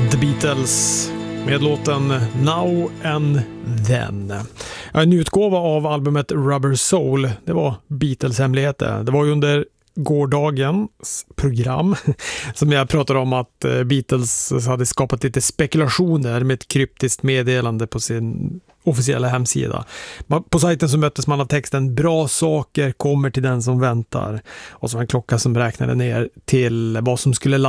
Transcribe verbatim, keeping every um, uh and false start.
The Beatles med låten Now and Then. En utgåva av albumet Rubber Soul, det var Beatles hemligheter. Det var ju under gårdagens program som jag pratade om att Beatles hade skapat lite spekulationer med ett kryptiskt meddelande på sin officiella hemsida. På sajten så möttes man av texten "Bra saker kommer till den som väntar", och så en klocka som räknade ner till vad som skulle